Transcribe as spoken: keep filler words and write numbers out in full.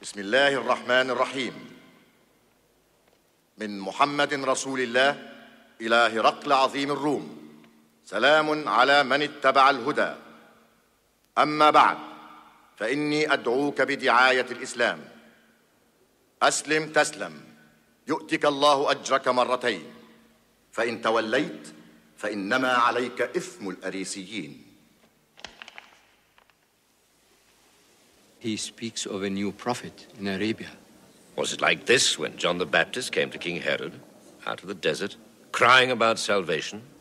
بسم الله الرحمن الرحيم. من محمد رسول الله إلى هرقل عظيم الروم، سلام على من اتبع الهدى. أما بعد، فإني أدعوك بدعاية الإسلام. أسلم تسلم، يؤتك الله أجرك مرتين، فإن توليت فإنما عليك إثم الأريسيين. He speaks of a new prophet in Arabia. Was it like this when John the Baptist came to King Herod out of the desert, crying about salvation?